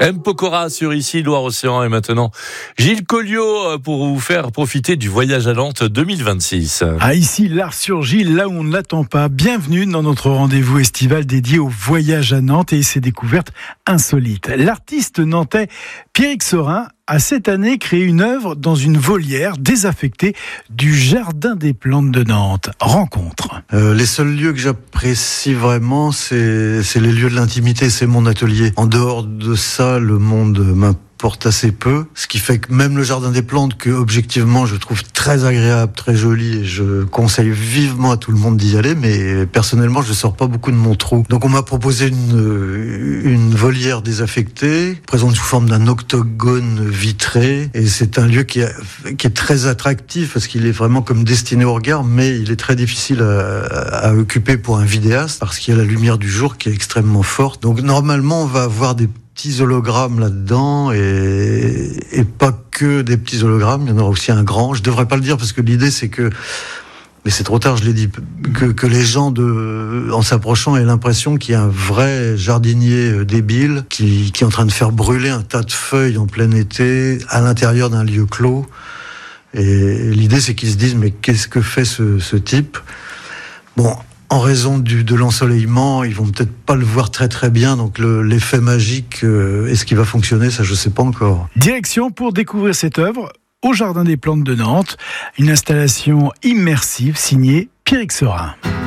M. Pokora sur ici, Loire-Océan, et maintenant Gilles Colliot pour vous faire profiter du voyage à Nantes 2026. Ici, l'art sur Gilles, là où on ne l'attend pas. Bienvenue dans notre rendez-vous estival dédié au voyage à Nantes et ses découvertes insolites. L'artiste nantais Pierrick Saurin a cette année créé une œuvre dans une volière désaffectée du Jardin des Plantes de Nantes. Rencontre. Les seuls lieux que j'apprécie vraiment, c'est les lieux de l'intimité, c'est mon atelier. En dehors de ça, le monde m'importe assez peu, ce qui fait que même le Jardin des Plantes, que objectivement je trouve très agréable, très joli, et je conseille vivement à tout le monde d'y aller, mais personnellement je sors pas beaucoup de mon trou. Donc on m'a proposé une volière désaffectée, présente sous forme d'un octogone vitré, et c'est un lieu qui est très attractif parce qu'il est vraiment comme destiné au regard, mais il est très difficile à occuper pour un vidéaste parce qu'il y a la lumière du jour qui est extrêmement forte. Donc normalement on va avoir des petits hologrammes là-dedans et pas que des petits hologrammes, il y en aura aussi un grand. Je devrais pas le dire parce que l'idée c'est que, mais c'est trop tard, je l'ai dit, que les gens en s'approchant aient l'impression qu'il y a un vrai jardinier débile qui est en train de faire brûler un tas de feuilles en plein été à l'intérieur d'un lieu clos. Et l'idée c'est qu'ils se disent mais qu'est-ce que fait ce type ? Bon, en raison de l'ensoleillement, ils vont peut-être pas le voir très très bien, donc l'effet magique, est-ce qu'il va fonctionner, ça je sais pas encore. Direction pour découvrir cette œuvre au Jardin des Plantes de Nantes, une installation immersive signée Pierrick Saurin.